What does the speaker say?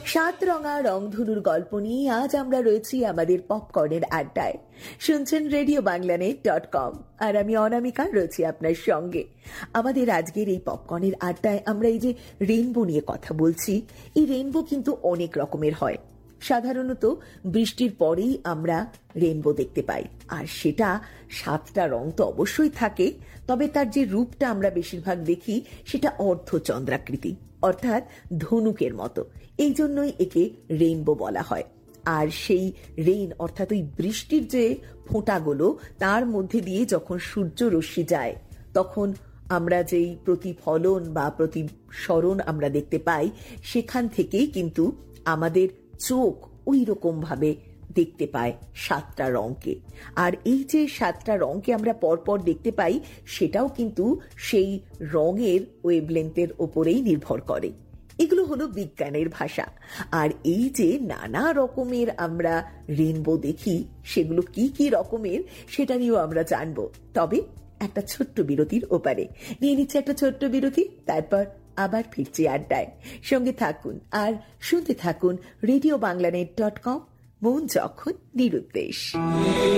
সাতরঙা রংধনুর গল্প নিয়ে আজ আমরা রয়েছি আমাদের পপকর্নের আড্ডায়। শুনছেন RadioBanglaNet.com আর আমি অনামিকা রয়েছি আপনার সঙ্গে। আমাদের আজকের এই পপকর্নের আড্ডায় আমরা এই যে রেইনবো নিয়ে কথা বলছি, এই রেইনবো কিন্তু অনেক রকমের হয়। সাধারণত বৃষ্টির পরেই আমরা রেইনবো দেখতে পাই, আর সেটা 7টা রং তো অবশ্যই থাকে, তবে তার যে রূপটা আমরা বেশিরভাগ দেখি সেটা অর্ধচন্দ্রাকৃতি, অর্থাৎ ধনুকের মতো। এই জন্যই একে রেইনবো বলা হয়। আর সেই রেইন অর্থাৎ ওই বৃষ্টির যে ফোঁটাগুলো, তার মধ্যে দিয়ে যখন সূর্য রশ্মি যায়, তখন আমরা যেই প্রতিফলন বা প্রতিসরণ আমরা দেখতে পাই, সেখান থেকেই কিন্তু আমাদের চোখ ওই রকম ভাবে দেখতে পায় 7টা রংকে। আর এই যে 7টা রংকে আমরা পরপর দেখতে পাই, সেটাও কিন্তু সেই রঙের ওয়েভলেন্থের ওপরেই নির্ভর করে। এগুলো হলো বিজ্ঞানের ভাষা। আর এই যে নানা রকমের আমরা রেইনবো দেখি, সেগুলো কি কি রকমের সেটা নিয়েও আমরা জানবো। তবে একটা ছোট্ট বিরতির ওপারে নিয়ে নিচ্ছে একটা ছোট্ট বিরতি, তারপর আবার ফিরছি আড্ডায়। সঙ্গে থাকুন আর শুনতে থাকুন RadioBanglaNet.com, মন যখন নিরুদ্দেশ।